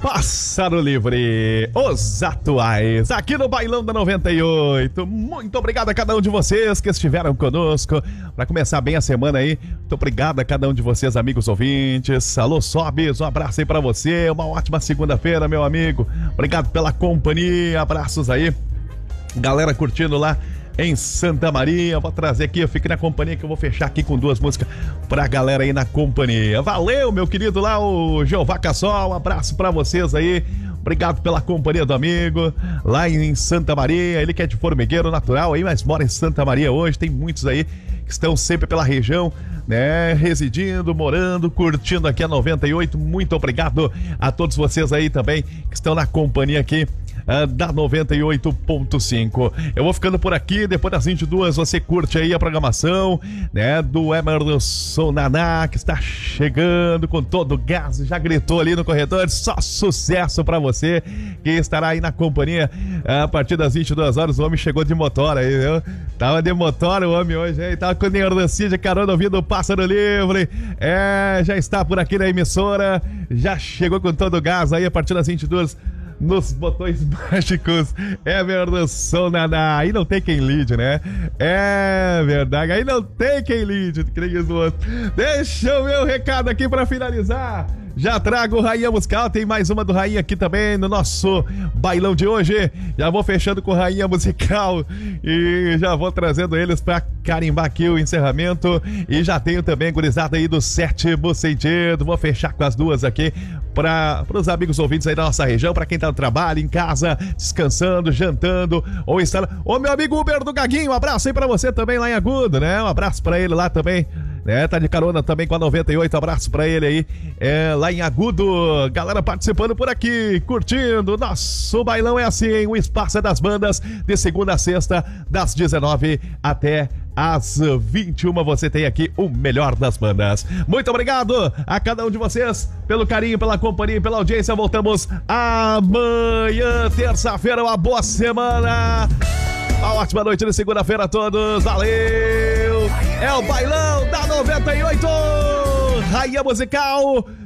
Pássaro Livre, os atuais, aqui no Bailão da 98. Muito obrigado a cada um de vocês que estiveram conosco para começar bem a semana aí. Muito obrigado a cada um de vocês, amigos ouvintes. Alô, Sobes, um abraço aí para você. Uma ótima segunda-feira, meu amigo. Obrigado pela companhia, abraços aí. Galera curtindo lá em Santa Maria, vou trazer aqui, eu fico na companhia que eu vou fechar aqui com duas músicas pra galera aí na companhia. Valeu, meu querido lá, o Jeová Cassol, um abraço pra vocês aí. Obrigado pela companhia do amigo lá em Santa Maria, ele que é de Formigueiro natural aí, mas mora em Santa Maria hoje. Tem muitos aí que estão sempre pela região, né, residindo, morando, curtindo aqui a 98. Muito obrigado a todos vocês aí também que estão na companhia aqui da 98.5. Eu vou ficando por aqui. Depois das 22 você curte aí a programação, né, do Emerson Naná, que está chegando com todo o gás, já gritou ali no corredor. Só sucesso pra você que estará aí na companhia a partir das 22 horas. O homem chegou de motor aí, viu? Tava de motor o homem hoje aí, tava com energia de carona ouvindo o Pássaro Livre. Já está por aqui na emissora, já chegou com todo o gás aí a partir das 22 nos botões mágicos. Emerson Naná, aí não tem quem lide, né? É verdade, aí não tem quem lide. Deixa o meu recado aqui pra finalizar. Já trago o Rainha Musical, tem mais uma do Rainha aqui também no nosso bailão de hoje. Já vou fechando com o Rainha Musical e já vou trazendo eles pra carimbar aqui o encerramento. E já tenho também gurizada aí do Sétimo Sentido. Vou fechar com as duas aqui para os amigos ouvintes aí da nossa região, para quem tá no trabalho, em casa, descansando, jantando ou instalando. Ô, meu amigo Uber do Gaguinho, um abraço aí pra você também lá em Agudo, né? Um abraço pra ele lá também, né? Tá de carona também com a 98, abraço pra ele aí, lá em Agudo. Galera participando por aqui, curtindo. Nosso bailão é assim, o espaço é das bandas, de segunda a sexta, das 19 até às 21, você tem aqui o melhor das bandas. Muito obrigado a cada um de vocês pelo carinho, pela companhia e pela audiência. Voltamos amanhã, terça-feira. Uma boa semana, uma ótima noite de segunda-feira a todos. Valeu! É o bailão da 98, Rainha Musical.